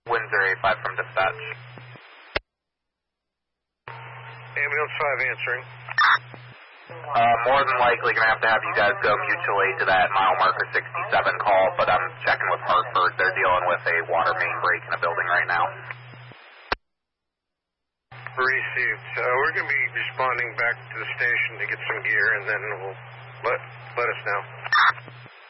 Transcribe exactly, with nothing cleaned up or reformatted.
Windsor eight five from dispatch. Ambulance five answering. Uh, more than likely going to have to have you guys go mutual aid to that mile marker sixty-seven call, but I'm checking with Hartford. They're dealing with a water main break in a building right now. Received. Uh, we're going to be responding back to the station to get some gear, and then we'll let, let us know.